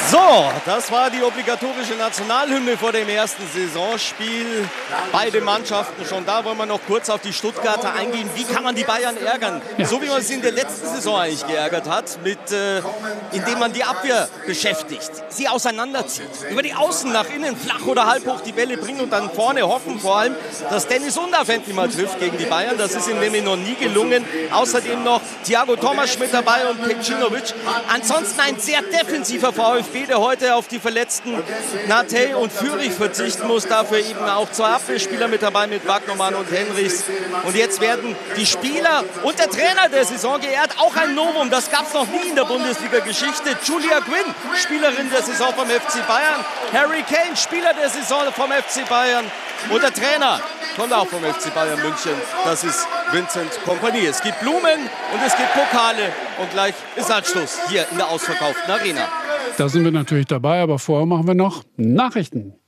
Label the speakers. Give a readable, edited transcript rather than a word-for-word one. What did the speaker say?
Speaker 1: So, das war die obligatorische Nationalhymne vor dem ersten Saisonspiel. Beide Mannschaften schon da. Wollen wir noch kurz auf die Stuttgarter eingehen. Wie kann man die Bayern ärgern? Ja. So wie man es in der letzten Saison eigentlich geärgert hat, indem man die Abwehr beschäftigt, sie auseinanderzieht, über die Außen nach innen flach oder halb hoch die Bälle bringt und dann vorne hoffen vor allem, dass Dennis Undaff endlich mal trifft gegen die Bayern. Das ist ihm nämlich noch nie gelungen. Außerdem noch Thiago Tomasch mit dabei und Pecinovic. Ansonsten ein sehr defensiver VfB, der heute auf die verletzten Nate und Führig verzichten muss. Dafür eben auch zwei Abwehrspieler mit dabei, mit Wagnermann und Henrichs. Und jetzt werden die Spieler und der Trainer der Saison geehrt. Auch ein Novum, das gab es noch nie in der Bundesliga-Geschichte. Julia Quinn, Spielerin der Saison vom FC Bayern. Harry Kane, Spieler der Saison vom FC Bayern. Und der Trainer kommt auch vom FC Bayern München. Das ist Vincent Kompany. Es gibt Blumen und es gibt Pokale. Und gleich ist Anschluss hier in der ausverkauften Arena.
Speaker 2: Da sind wir natürlich dabei, aber vorher machen wir noch Nachrichten.